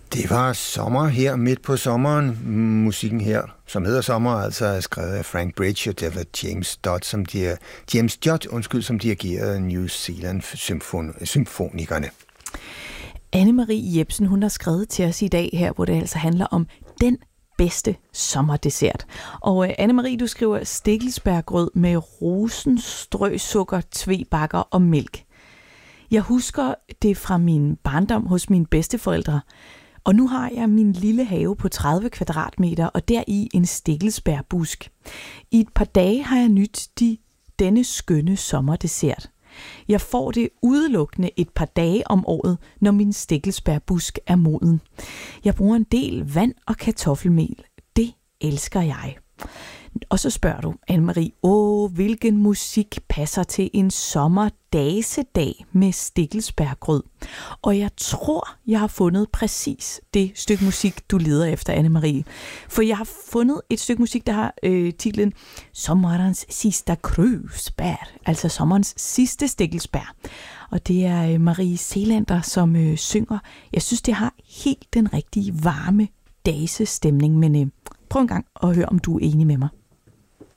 Det var sommer her, midt på sommeren. Musikken her, som hedder Sommer, altså er skrevet af Frank Bridge, og det var James Judd, som dirigerede New Zealand symfonikerne. Anne-Marie Jepsen, hun har skrevet til os i dag her, hvor det altså handler om den bedste sommerdessert. Og Anne-Marie, du skriver stikkelsbærgrød med rosenstrøsukker, tvebakker og mælk. Jeg husker det fra min barndom hos mine bedsteforældre, og nu har jeg min lille have på 30 kvadratmeter, og deri en stikkelsbærbusk. I et par dage har jeg nydt denne skønne sommerdessert. Jeg får det udelukkende et par dage om året, når min stikkelsbærbusk er moden. Jeg bruger en del vand og kartoffelmel. Det elsker jeg. Og så spørger du, Anne-Marie, hvilken musik passer til en sommerdasedag med stikkelsbærgrød? Og jeg tror, jeg har fundet præcis det stykke musik, du leder efter, Anne-Marie. For jeg har fundet et stykke musik, der har titlen Sommerens sista krusbær, altså sommerens sidste stikkelsbær. Og det er Marie Selander, som synger. Jeg synes, det har helt den rigtige varme dasestemning, men prøv en gang at høre, om du er enig med mig.